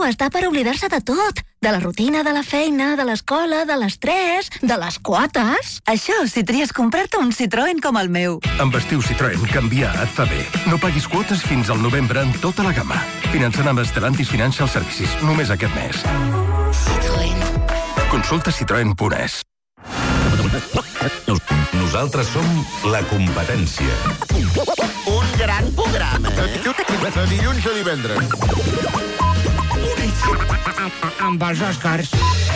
està per oblidar-se de tot. De la rutina, de la feina, de l'escola, de l'estrès, de les quotes. Això si tries comprar-te un Citroën com el meu. Amb estiu Citroën, canviar et fa bé. No paguis quotes fins al novembre en tota la gamma. Finançant amb Stellantis Financial Services, només aquest mes. Citroën. Consulta citroen.es. Nosaltres som La Competència. Un gran programa. De dilluns a divendres. Amb els Oscars.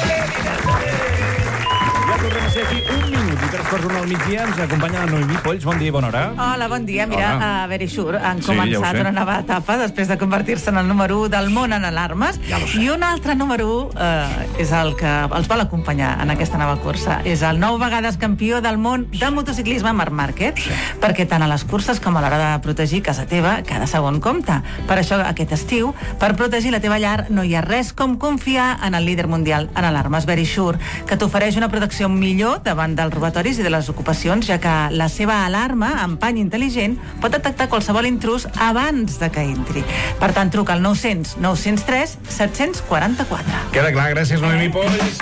Ja tornem a ser aquí 1 minut i 3/4 al migdia. Ens acompanya la Noemí Polls. Bon dia i bona hora. Hola, bon dia. Mira, Hola. a Very Sure han Sí, ja ho començat sé. una nova etapa després de convertir-se en el número 1 del món en alarmes. Ja lo sé. I un altre número 1 és el que els vol acompanyar en aquesta nova cursa. És el 9 vegades campió del món de motociclisme, Marc Márquez, perquè tant a les curses com a l'hora de protegir casa teva, cada segon compta. Per això, aquest estiu, per protegir la teva llar, no hi ha res com confiar en el líder mundial en alarmes Very Sure, que t'ofereix una protecció millor davant dels robatoris i de les ocupacions, ja que la seva alarma amb pany intel·ligent pot detectar qualsevol intrús abans de que entri. Per tant, truca al 900 903 744. Queda clar, gràcies, Noemí Polls.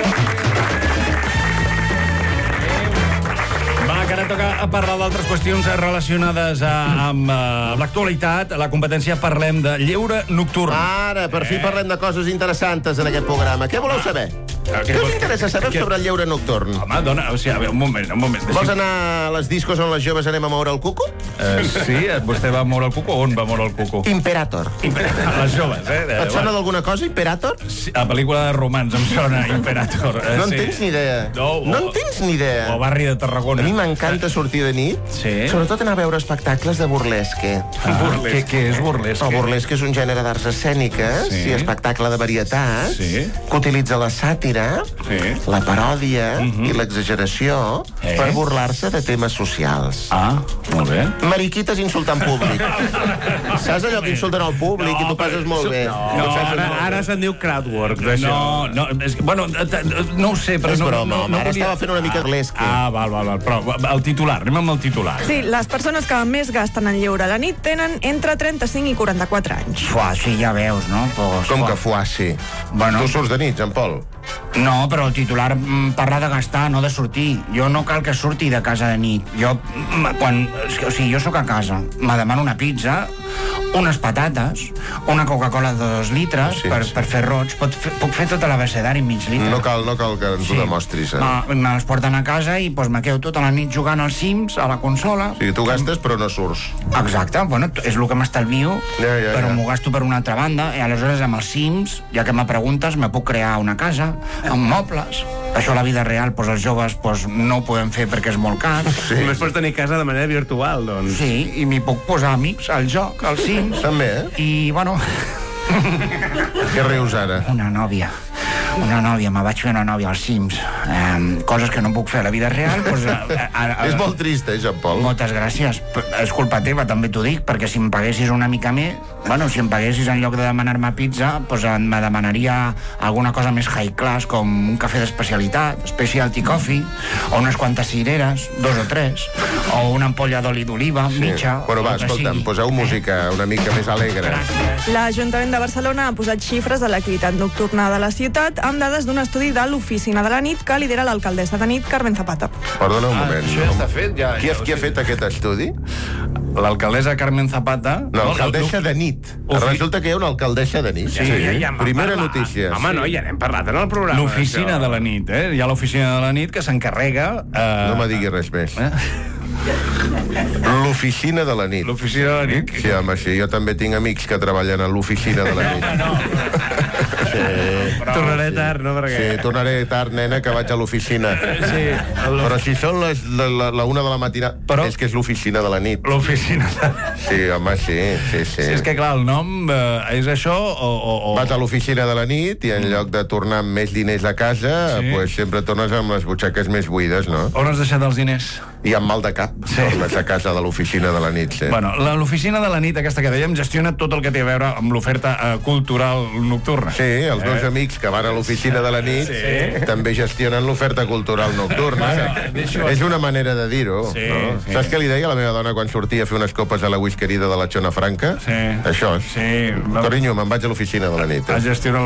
Va, que ara toca parlar d'altres qüestions relacionades amb l'actualitat. A La Competència parlem de lleure nocturn. Ara, per fi parlem de coses interessantes en aquest programa. Què voleu saber? Què us interessa saber sobre el lleure nocturn? Home, dona, o sigui, a veure, un moment. Vols anar a les discos on les joves anem a moure el cuco? Sí, vostè va moure el cuco? On va moure el cuco? Imperator. A les joves, Et sona d'alguna cosa, Imperator? Sí, a pel·lícula de romans em sona Imperator. No en sí. tens ni idea. No en tens ni idea. O barri de Tarragona. A mi m'encanta sortir de nit, Sí. sobretot anar a veure espectacles de burlesque. Què és burlesque? El burlesque és un gènere d'arts escèniques Sí. i espectacle de varietats Sí. que utilitza la sàtira, Sí. la paròdia i l'exageració per burlar-se de temes socials. Ah, molt bé. Mariquites insultant públic. Saps allò que insulten al públic i tu passes molt bé? Ara se'n diu crowdwork, d'això. No, bueno, no ho sé, però És no... broma, home, ara estava fent una mica de burlesque. Ah, val, però el titular, anem amb el titular. Sí, les persones que més gasten en lleure a la nit tenen entre 35 i 44 anys. Fuà, sí, ja veus, no? Pues, Com que fuassi? Bueno. Tu surts de nit, Jean Paul? No, però el titular parla de gastar, no de sortir. Jo no cal que surti de casa de nit. Jo, o sigui, jo sóc a casa, me demano una pizza, unes patates, una Coca-Cola de 2 litres per fer roig. Puc fer tota l'abecedari en mig litre. No cal que ens ho demostris. Me'ls porten a casa i me quedo tota la nit jugant als Sims, a la consola. O sigui, tu gastes però no surts. Exacte, bueno, és el que m'estalvio, però m'ho gasto per una altra banda, i aleshores amb els Sims, ja que me preguntes, me puc crear una casa, amb mobles. Això a la vida real, els joves no ho podem fer perquè és molt car. Només pots tenir casa de manera virtual, doncs. Sí, i m'hi puc posar amics al joc, als Sims. També, eh? I, bueno... Què rius ara? Una nòvia, me vaig fer una nòvia als Sims. Coses que no puc fer a la vida real, És molt trist, Jean Paul? Moltes gràcies. És culpa teva, també t'ho dic, perquè si em paguessis una mica més, si em paguessis en lloc de demanar-me pizza, me demanaria alguna cosa més high class, com un cafè d'especialitat, specialty coffee, o unes quantes cireres, 2 o 3, o una ampolla d'oli d'oliva, mitja. Bueno, va, escolta'm, poseu música una mica més alegre. L'Ajuntament de Barcelona ha posat xifres de l'activitat nocturna de la ciutat amb dades d'un estudi de l'Oficina de la Nit que lidera l'alcaldessa de nit, Carmen Zapata. Perdona un moment. Això ja està fet, ja. Qui ha fet aquest estudi? L'alcaldessa Carmen Zapata... No, alcaldessa de nit. Resulta que hi ha una alcaldessa de nit. Sí, ja en vam Primera parlar. notícia. Home, no, ja n'hem parlat en el programa. L'oficina de la nit, Hi ha l'oficina de la nit que s'encarrega... No me diguis res més. L'oficina de la nit. L'oficina de la nit? Sí, home, sí. Jo també tinc amics que treballen a l'oficina de la nit. Tornaré tard, no? Perquè... Sí, tornaré tard, nena, que vaig a l'oficina. Sí. Però si són la 1 de la matinada... Però... És que és l'oficina de la nit. L'oficina de... Sí, home, sí. Sí, és que clar, el nom és això o... Vas a l'oficina de la nit i en lloc de tornar amb més diners a casa, pues sempre tornes amb les butxaques més buides, no? On has deixat els diners? I amb mal de cap. Tornes a casa de l'oficina de la nit, sí. Bueno, l'oficina de la nit, aquesta que dèiem, gestiona tot el que té a veure amb l'oferta cultural nocturna. Sí, els meus amics que van a l'oficina de la nit també gestionen l'oferta cultural nocturna. És una manera de dir-ho. No? Saps què li deia a la meva dona quan sortia a fer unes copes a la whiskerida de la Xona Franca? Sí. Això. Sí. Carinyo, me'n vaig a l'oficina de la nit. Gestionar